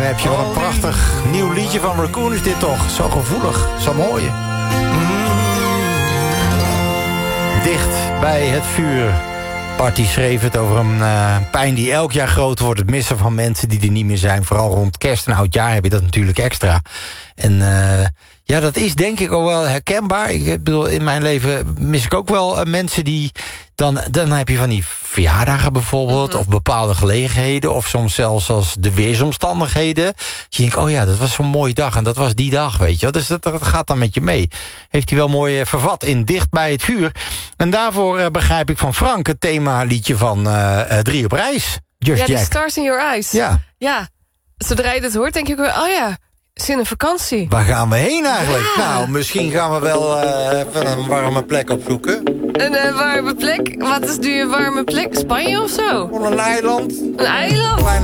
heb je wel een prachtig nieuw liedje van Raccoon is dit toch. Zo gevoelig, zo mooi. Dicht bij het vuur. Party schreef het over een pijn die elk jaar groter wordt. Het missen van mensen die er niet meer zijn. Vooral rond kerst en oudjaar heb je dat natuurlijk extra. En ja, dat is denk ik ook wel herkenbaar. Ik bedoel, in mijn leven mis ik ook wel mensen die... Dan heb je van die verjaardagen bijvoorbeeld... of bepaalde gelegenheden... of soms zelfs als de weersomstandigheden. Je denkt, oh ja, dat was zo'n mooie dag... en dat was die dag, weet je. Dus dat gaat dan met je mee. Heeft hij wel mooi vervat in Dicht bij het vuur. En daarvoor begrijp ik van Frank... het themaliedje van 3 op reis. Just ja, Jack. die Stars in Your Eyes. Ja. Zodra je dat hoort, denk ik wel... oh ja, zin in vakantie. Waar gaan we heen eigenlijk? Ja. Nou, misschien gaan we wel even een warme plek opzoeken. Een warme plek? Wat is nu een warme plek? Spanje of zo? Een eiland. Een eiland?